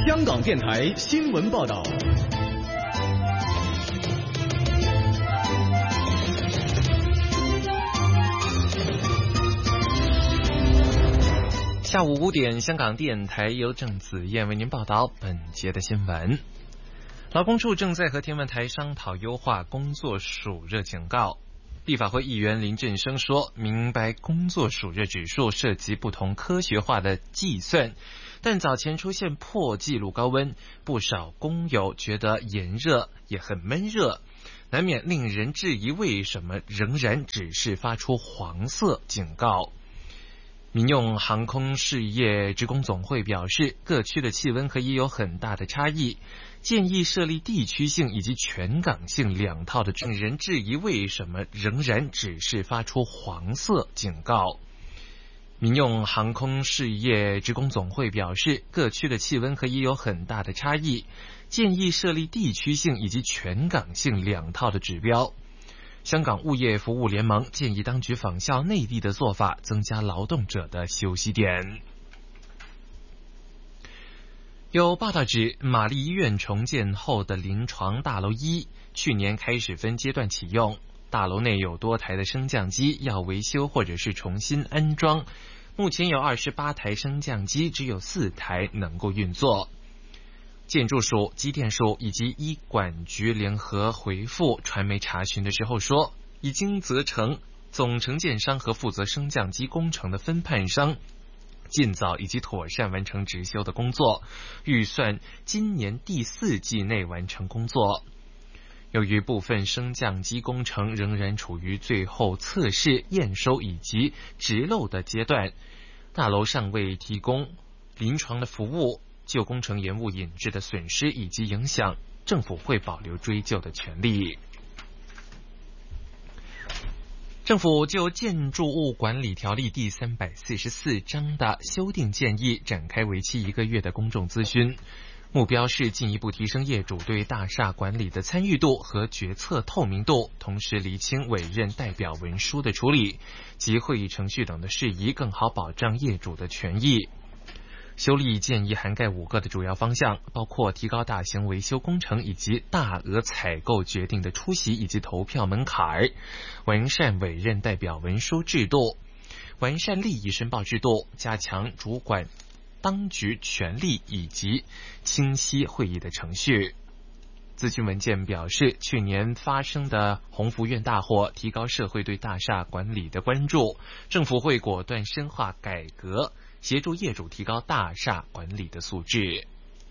香港电台新闻报道。 下午5点，香港电台由郑子燕为您报道本节的新闻。劳工处正在和天文台商讨优化工作暑热警告。立法会议员林振升说，明白工作暑热指数涉及不同科学化的计算，但早前出现破纪录高温，不少工友觉得炎热也很闷热，难免令人质疑为什么仍然只是发出黄色警告。民用航空事业职工总会表示，各区的气温可以有很大的差异，建议设立地区性以及全港性两套的，令人质疑为什么仍然只是发出黄色警告。民用航空事业职工总会表示，各区的气温可以有很大的差异，建议设立地区性以及全港性两套的指标。香港物业服务联盟建议当局仿效内地的做法，增加劳动者的休息点。有报道指，玛丽医院重建后的临床大楼1去年开始分阶段启用，大楼内有多台的升降机要维修或者是重新安装，目前有28台升降机，只有4台能够运作。建筑署、机电署以及医管局联合回复传媒查询的时候说，已经责成总承建商和负责升降机工程的分判商尽早以及妥善完成执修的工作，预算今年第4季内完成工作。由于部分升降机工程仍然处于最后测试、验收以及植漏的阶段，大楼尚未提供临床的服务，就工程延误引致的损失以及影响，政府会保留追究的权利。政府就建筑物管理条例第344章的修订建议展开为期1个月的公众咨询，目标是进一步提升业主对大厦管理的参与度和决策透明度，同时厘清委任代表文书的处理及会议程序等的事宜，更好保障业主的权益。修例建议涵盖5个的主要方向，包括提高大型维修工程以及大额采购决定的出席以及投票门槛，完善委任代表文书制度，完善利益申报制度，加强主管当局权力以及清晰会议的程序。咨询文件表示，去年发生的鸿福苑大火提高社会对大厦管理的关注，政府会果断深化改革，协助业主提高大厦管理的素质。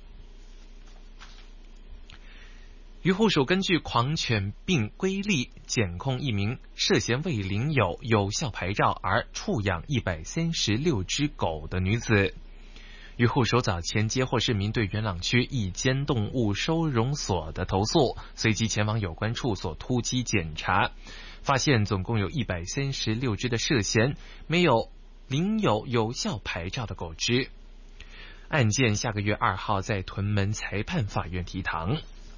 渔护署根据狂犬病规例检控一名涉嫌未领有效牌照而畜养136只狗的女子。渔护署早前接获市民对元朗区一间动物收容所的投诉，随即前往有关处所突击检查，发现总共有136只的涉嫌没有领有效牌照的狗只。案件下个月2号在屯门裁判法院提堂。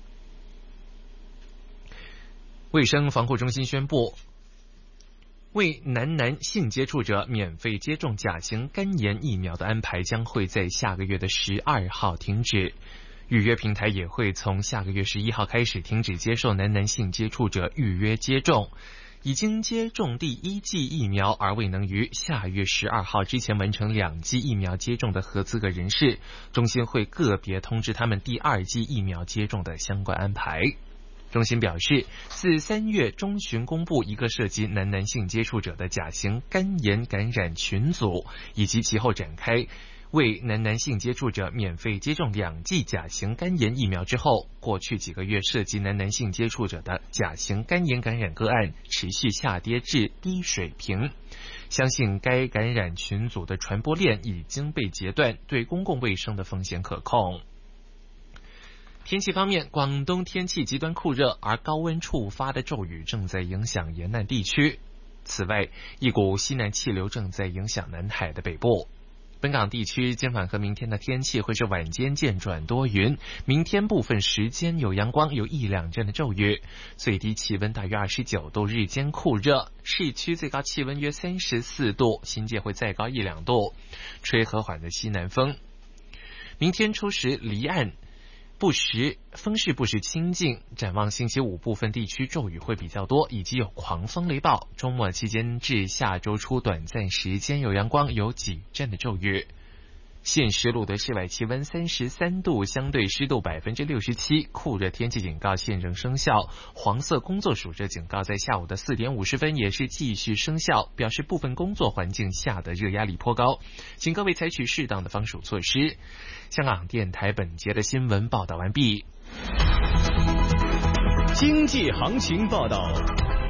卫生防护中心宣布，为男性接触者免费接种甲型肝炎疫苗的安排将会在下个月的12号停止，预约平台也会从下个月11号开始停止接受男性接触者预约接种。已经接种第1剂疫苗而未能于下月12号之前完成2剂疫苗接种的合资格人士，中心会个别通知他们第2剂疫苗接种的相关安排。中心表示，自3月中旬公布一个涉及男性接触者的甲型肝炎感染群组，以及其后展开为男性接触者免费接种2剂甲型肝炎疫苗之后，过去几个月涉及男性接触者的甲型肝炎感染个案持续下跌至低水平，相信该感染群组的传播链已经被截断，对公共卫生的风险可控。天气方面，广东天气极端酷热，而高温触发的骤雨正在影响沿岸地区。此外，一股西南气流正在影响南海的北部。本港地区今晚和明天的天气会是晚间渐转多云，明天部分时间有阳光，有1-2阵的骤雨，最低气温大约29度，日间酷热，市区最高气温约34度，新界会再高1-2度，吹和缓的西南风。 明天初时离岸，风势不时清劲。展望星期五，部分地区骤雨会比较多，以及有狂风雷暴。周末期间至下周初，短暂时间有阳光，有几阵的骤雨。现时录得室外气温33度，相对湿度67%，酷热天气警告现仍生效。黄色工作暑热警告在下午的4点50分也是继续生效，表示部分工作环境下的热压力颇高，请各位采取适当的防暑措施。香港电台本节的新闻报道完毕。 经济行情报道。